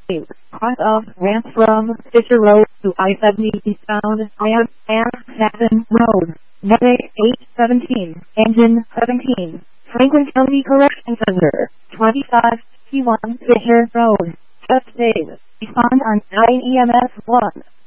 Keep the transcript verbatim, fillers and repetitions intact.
Cross of ramp from Fisher Road to I seventy eastbound Iron and Saxon Road. Medic eight seventeen, Engine seventeen, Franklin County Correction Center, twenty-five fifty-one Fisher Road. Just days. Respond on nine E M S one.